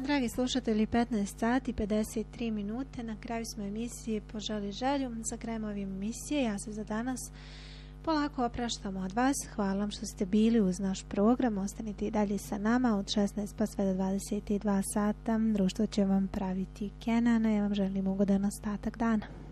Dragi slušatelji, 15 sati 53 minute, na kraju smo emisije Poželi želju. Za krajem ove emisije ja se za danas polako opraštam od vas. Hvala vam što ste bili uz naš program. Ostanite i dalje sa nama od 16 pa sve do 22 sata. Društvo će vam praviti Kenana. Ja vam želim ugodan ostatak dana.